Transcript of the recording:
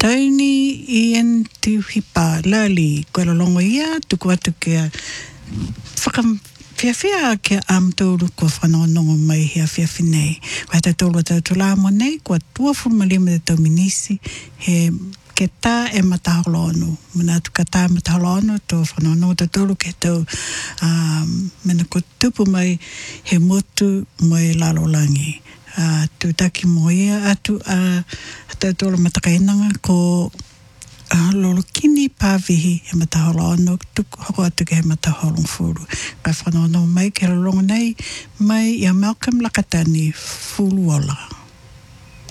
Tauni Ian Tuhipa Lali Kuala ia tuku atu kia whiawhia kia amtouru kua whanonongo mai hea whiawhi nei. Kua te tōlua tau tula mo nei, kua 25 te tau minisi he ke tā e mataholo anu. Muna atu ka tā mataholo anu tō whanonongo te tōlu ke tau mena ko tupu mai he motu mai lalolangi. Tūtaki mo ia atu tau tōlu matakainanga ko lolokini pāwihi he mataholo anu, hoko atu ke he mataholo furu. Kai whanonongo mai ke rongo nei, mai ia Malcolm Lakatani, fulu ola.